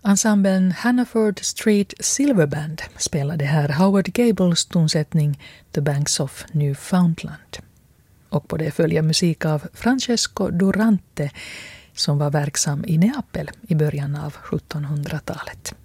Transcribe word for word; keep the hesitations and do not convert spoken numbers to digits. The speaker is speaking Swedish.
Ensemblen Hannaford Street Silver Band spelade här Howard Gables tonsättning The Banks of Newfoundland. Och på det följer musik av Francesco Durante som var verksam i Neapel i början av sjuttonhundratalet.